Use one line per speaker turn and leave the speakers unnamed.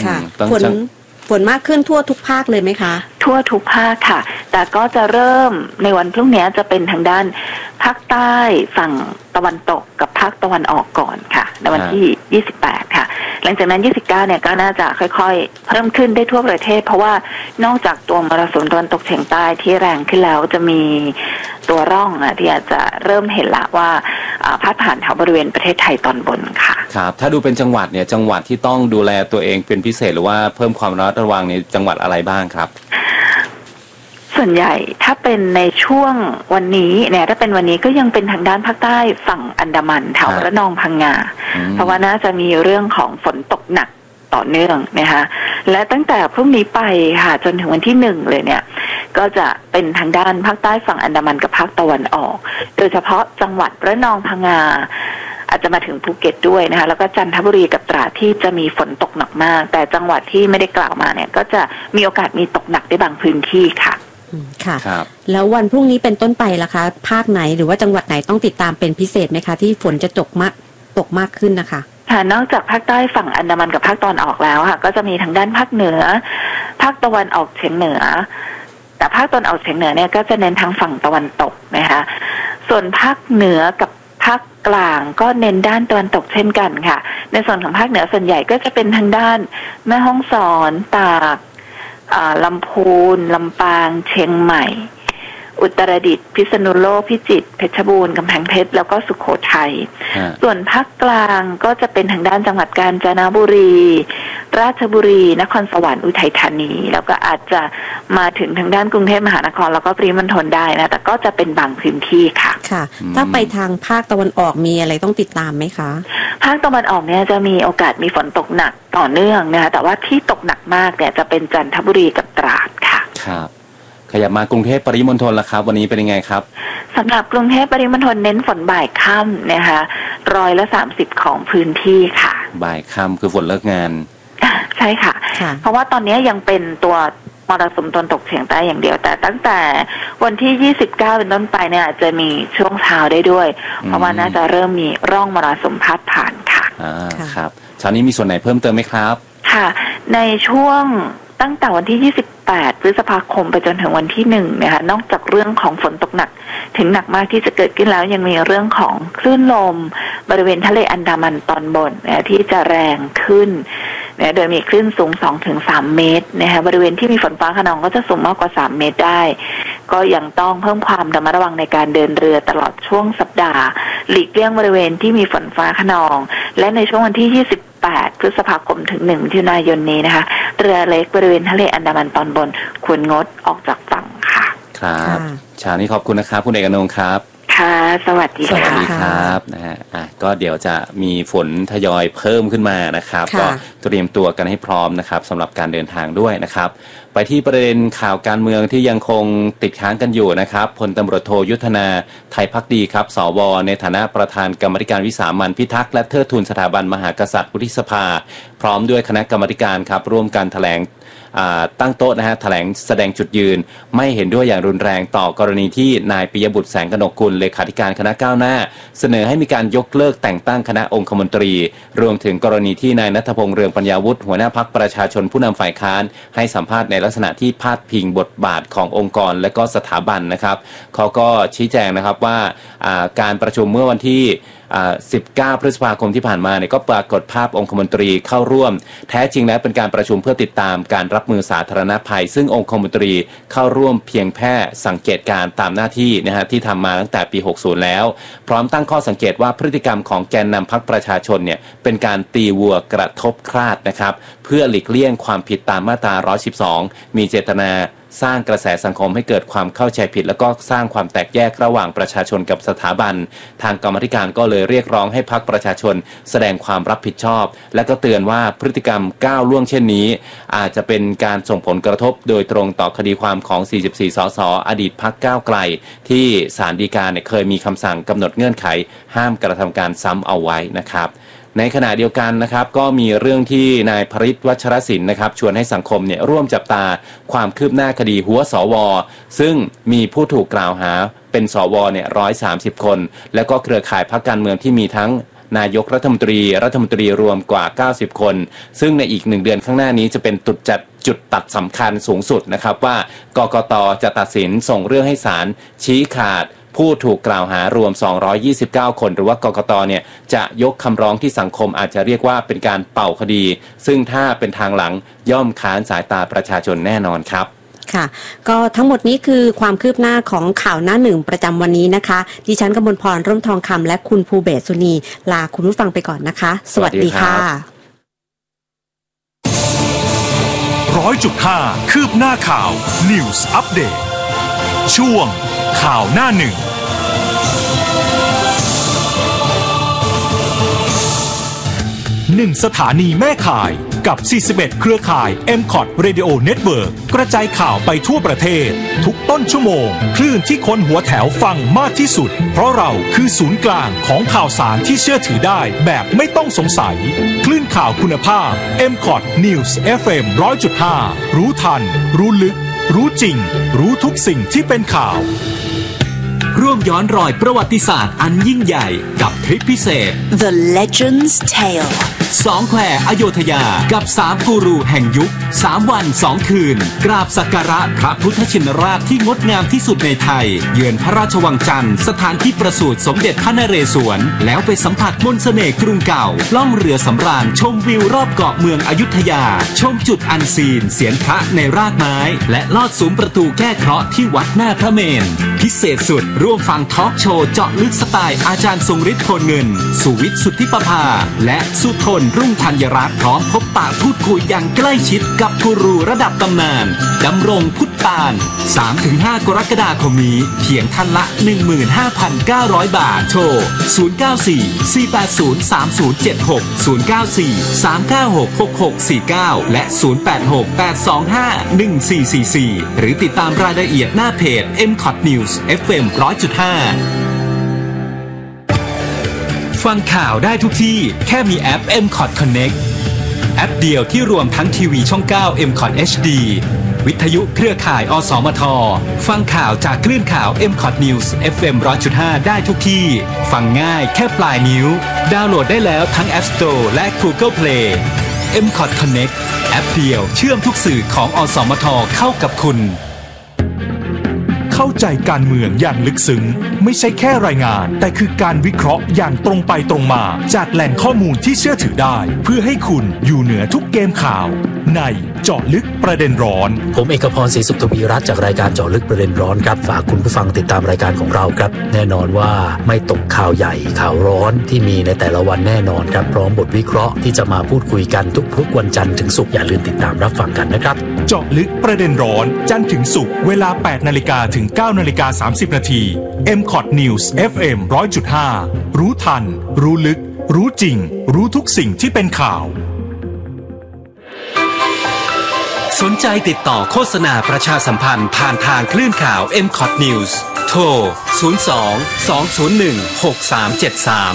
ค่ะฝนมากขึ้นทั่วทุกภาคเลยไหมคะ
ทั่วทุกภาคค่ะแต่ก็จะเริ่มในวันพรุ่งนี้จะเป็นทางด้านภาคใต้ฝั่งตะวันตกกับภาคตะวันออกก่อนค่ะในวันที่28ค่ะหลังจากนั้น29เนี่ยก็น่าจะค่อยๆเพิ่มขึ้นได้ทั่วประเทศเพราะว่านอกจากตัวมรสุมตะวันตกเฉียงใต้ที่แรงขึ้นแล้วจะมีตัวร่องที่อาจจะเริ่มเห็นละว่าพาดผ่านแถวบริเวณประเทศไทยตอนบนค่ะ
ครับถ้าดูเป็นจังหวัดเนี่ยจังหวัดที่ต้องดูแลตัวเองเป็นพิเศษหรือว่าเพิ่มความระมัดระวังในจังหวัดอะไรบ้างครับ
ส่วนใหญ่ถ้าเป็นในช่วงวันนี้เนี่ยถ้าเป็นวันนี้ก็ยังเป็นทางด้านภาคใต้ฝั่งอันดามันแถวระนองพังงาเพราะว่าน่าจะมีเรื่องของฝนตกหนักต่อเนื่องนะคะและตั้งแต่พรุ่งนี้ไปค่ะจนถึงวันที่1เลยเนี่ยก็จะเป็นทางด้านภาคใต้ฝั่งอันดามันกับภาคตะวันออกโดยเฉพาะจังหวัดระนองพังงาอาจจะมาถึงภูเก็ตด้วยนะคะแล้วก็จันทบุรีกับตราดที่จะมีฝนตกหนักมากแต่จังหวัดที่ไม่ได้กล่าวมาเนี่ยก็จะมีโอกาสมีตกหนักได้บางพื้นที่ค่ะ
ค่ะแล้ววันพรุ่งนี้เป็นต้นไปล่ะคะภาคไหนหรือว่าจังหวัดไหนต้องติดตามเป็นพิเศษไหมคะที่ฝนจะตกมากขึ้นนะคะ
ค่ะนอกจากภาคใต้ฝั่งอันดามันกับภาคตะวันออกแล้วค่ะก็จะมีทางด้านภาคเหนือภาคตะวันออกเฉียงเหนือแต่ภาคตะวันออกเฉียงเหนือเนี่ยก็จะเน้นทางฝั่งตะวันตกนะคะส่วนภาคเหนือกับภาคกลางก็เน้นด้านตะวันตกเช่นกันค่ะในส่วนของภาคเหนือส่วนใหญ่ก็จะเป็นทางด้านแม่ฮ่องสอนตากลำพูนลำปางเชียงใหม่อุตรดิตถ์พิษณุโลกพิจิตรเพชรบูรณ์กำแพงเพชรแล้วก็สุโขทัยส่วนภาคกลางก็จะเป็นทางด้านจังหวัดกาญจนบุรีราชบุรีนครสวรรค์อุทัยธานีแล้วก็อาจจะมาถึงทางด้านกรุงเทพมหานครแล้วก็ปริมณฑลได้นะแต่ก็จะเป็นบางพื้นที่ค่ะ
ค่ะถ้าไปทางภาคตะวันออกมีอะไรต้องติดตามไหมคะ
ภาคตะวันออกเนี่ยจะมีโอกาสมีฝนตกหนักต่อเนื่องนะคะแต่ว่าที่ตกหนักมากเนี่ยจะเป็นจันทบุรีกับตราดค่ะ
ครับขยับมากรุงเทพปริมณฑลละครับวันนี้เป็นยังไงครับ
สำหรับกรุงเทพปริมณฑลเน้นฝนบ่ายค่ำนะคะ30%ของพื้นที่ค่ะ
บ่ายค่ำคือฝนเลิกงาน
ใช่ค่ะเพราะว่าตอนนี้ยังเป็นตัวมรสุมตะวันตกเฉียงใต้อย่างเดียวแต่ตั้งแต่วันที่29เป็นต้นไปเนี่ยจะมีช่วงเช้าได้ด้วยเพราะว่าน่าจะเริ่มมีร่องมรสุมพาดผ่านค่ะ
ครับเช้านี้มีส่วนไหนเพิ่มเติมไหมครับ
ค่ะในช่วงตั้งแต่วันที่28พฤษภาคมไปจนถึงวันที่1นะคะนอกจากเรื่องของฝนตกหนักถึงหนักมากที่จะเกิดขึ้นแล้วยังมีเรื่องของคลื่นลมบริเวณทะเลอันดามันตอนบนนะที่จะแรงขึ้นนะโดยมีคลื่นสูง 2-3 เมตรนะคะบริเวณที่มีฝนฟ้าคะนองก็จะสูงมากกว่า3เมตรได้ก็ยังต้องเพิ่มความระมัดระวังในการเดินเรือตลอดช่วงสัปดาห์หลีกเลี่ยงบริเวณที่มีฝนฟ้าคะนองและในช่วงวันที่28พฤษภาคมถึง1มิถุนายนนี้นะคะเรือเล็กบริเวณทะเลอันดามันตอนบนควรงดออกจากฝั่งค่ะ
ครับเช้านี้ขอบคุณนะครับคุณเอกอนงค์ครับ
ค่ะสวัสดีค่ะ
สวัสดีครับนะฮะก็เดี๋ยวจะมีฝนทยอยเพิ่มขึ้นมานะครับก็เตรียมตัวกันให้พร้อมนะครับสำหรับการเดินทางด้วยนะครับไปที่ประเด็นข่าวการเมืองที่ยังคงติดค้างกันอยู่นะครับพลตำรวจโทยุทธนาไทยภักดีครับสวในฐานะประธานกรรมการวิสามัญพิทักษ์และเทิดทูนสถาบันมหากษัตริย์วุฒิสภาพร้อมด้วยคณะกรรมการครับร่วมกันแถลงตั้งโต๊ะนะฮะแถลงแสดงจุดยืนไม่เห็นด้วยอย่างรุนแรงต่อกรณีที่นายปิยบุตรแสงกนกกุลเลขาธิการคณะก้าวหน้าเสนอให้มีการยกเลิกแต่งตั้งคณะองคมนตรีรวมถึงกรณีที่นายณัฐพงษ์เรืองปัญญาวุฒิหัวหน้าพรรคประชาชนผู้นำฝ่ายค้านให้สัมภาษณ์ในลักษณะที่พาดพิงบทบาทขององค์กรและก็สถาบันนะครับเขาก็ชี้แจงนะครับว่าการประชุมเมื่อวันที่19พฤษภาคมที่ผ่านมาเนี่ยก็ปรากฏภาพองคมนตรีเข้าร่วมแท้จริงแล้วเป็นการประชุมเพื่อติดตามการรับมือสาธารณภัยซึ่งองคมนตรีเข้าร่วมเพียงแค่สังเกตการตามหน้าที่นะฮะที่ทำมาตั้งแต่ปี60แล้วพร้อมตั้งข้อสังเกตว่าพฤติกรรมของแกนนำพรรคประชาชนเนี่ยเป็นการตีวัวกระทบคลาดนะครับเพื่อหลีกเลี่ยงความผิดตามมาตรา112มีเจตนาสร้างกระแสสังคมให้เกิดความเข้าใจผิดแล้วก็สร้างความแตกแยกระหว่างประชาชนกับสถาบันทางกรรมธิการก็เลยเรียกร้องให้พรรคประชาชนแสดงความรับผิดชอบและก็เตือนว่าพฤติกรรมก้าวล่วงเช่นนี้อาจจะเป็นการส่งผลกระทบโดยตรงต่อคดีความของ44 สสอดีตพรรคก้าวไกลที่ศาลฎีกาเนี่ยเคยมีคำสั่งกำหนดเงื่อนไขห้ามกระทำการซ้ำเอาไว้นะครับในขณะเดียวกันนะครับก็มีเรื่องที่นายพฤทธิ์วัชรศิลป์นะครับชวนให้สังคมเนี่ยร่วมจับตาความคืบหน้าคดีหัวสวซึ่งมีผู้ถูกกล่าวหาเป็นสวเนี่ย130 คนและก็เครือข่ายพรรคการเมืองที่มีทั้งนายกรัฐมนตรีรวมกว่า90คนซึ่งในอีก1เดือนข้างหน้านี้จะเป็นจุดตัดสำคัญสูงสุดนะครับว่ากกต.จะตัดสินส่งเรื่องให้ศาลชี้ขาดผู้ถูกกล่าวหารวม229คนหรือว่ากกต.เนี่ยจะยกคำร้องที่สังคมอาจจะเรียกว่าเป็นการเป่าคดีซึ่งถ้าเป็นทางหลังย่อมค้านสายตาประชาชนแน่นอนครับ
ค่ะก็ทั้งหมดนี้คือความคืบหน้าของข่าวหน้าหนึ่งประจำวันนี้นะคะดิฉันกมลพร ร่มทองคำและคุณภูเบศสุนีลาคุณผู้ฟังไปก่อนนะคะสวัสดีค่ะ
100.5 คืบหน้าข่าว News Update ช่วงข่าวหน้าหนึ่ง1 สถานีแม่ข่ายกับ41เครือข่าย MCOT Radio Network กระจายข่าวไปทั่วประเทศทุกต้นชั่วโมงคลื่นที่คนหัวแถวฟังมากที่สุดเพราะเราคือศูนย์กลางของข่าวสารที่เชื่อถือได้แบบไม่ต้องสงสัยคลื่นข่าวคุณภาพ MCOT News FM 100.5 รู้ทันรู้ลึกรู้จริงรู้ทุกสิ่งที่เป็นข่าว
ร่วมย้อนรอยประวัติศาสตร์อันยิ่งใหญ่กับทริปพิเศษ
The Legend's Tale
2 แควอโยธยากับ3กูรูแห่งยุค3วัน2คืนกราบสักการะพระพุทธชินราชที่งดงามที่สุดในไทยเยือนพระราชวังจันทร์สถานที่ประสูติสมเด็จพระนเรศวรแล้วไปสัมผัสมนต์เสน่ห์กรุงเก่าล่องเรือสำราญชมวิวรอบเกาะเมืองอยุธยาชมจุดอันซีนเสียนพระในรากไม้และลอดซุ้มประตูแก้เคราะห์ที่วัดหน้าพระเมรุพิเศษสุดร่วมฟังทอล์กโชว์เจาะลึกสไตล์อาจารย์ทรงฤทธิ์โพลเงินสุวิทย์สุทธิประภาและสุทนรุ่งธัญรัตน์พร้อมพบปะพูดคุยอย่างใกล้ชิดกับกูรูระดับตำนานดำรงพุทธปาน 3-5 กรกฎาคมนี้เพียงท่านละ 15,900 บาทโทร 094-480-3076 094-396-6649 และ 086-825-1444 หรือติดตามรายละเอียดหน้าเพจ MCOT News FM 100.5 ฟังข่าวได้ทุกที่แค่มีแอป MCOT Connect แอปเดียวที่รวมทั้งทีวีช่อง 9 MCOT HD วิทยุเครือข่ายอสมทฟังข่าวจากคลื่นข่าว MCOT News FM 100.5 ได้ทุกที่ฟังง่ายแค่ปลายนิ้วดาวน์โหลดได้แล้วทั้ง App Store และ Google Play MCOT Connect แอปเดียวเชื่อมทุกสื่อของอสมทเข้ากับคุณ
เข้าใจการเมืองอย่างลึกซึ้งไม่ใช่แค่รายงานแต่คือการวิเคราะห์อย่างตรงไปตรงมาจากแหล่งข้อมูลที่เชื่อถือได้เพื่อให้คุณอยู่เหนือทุกเกมข่าวในเจาะลึกประเด็นร้อน
ผมเอกพร ศรีสุขทวีรัตน์จากรายการเจาะลึกประเด็นร้อนครับฝากคุณผู้ฟังติดตามรายการของเราครับแน่นอนว่าไม่ตกข่าวใหญ่ข่าวร้อนที่มีในแต่ละวันแน่นอนครับพร้อมบทวิเคราะห์ที่จะมาพูดคุยกันทุกวันจันทร์ถึงศุกร์อย่าลืมติดตามรับฟังกันนะครับ
เจาะลึกประเด็นร้อนจันทร์ถึงศุกร์เวลา 8:00 นถึง 9:30 นMCOT News FM 100.5 รู้ทันรู้ลึกรู้จริงรู้ทุกสิ่งที่เป็นข่าว
สนใจติดต่อโฆษณาประชาสัมพันธ์ผ่านทางคลื่นข่าว MCOT News โทร 02-201-6373